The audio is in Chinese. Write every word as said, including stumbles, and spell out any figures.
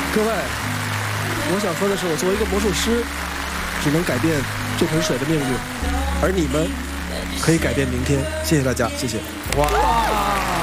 各位，我想说的是，我作为一个魔术师，只能改变这盆水的命运，而你们可以改变明天。谢谢大家，谢谢。哇。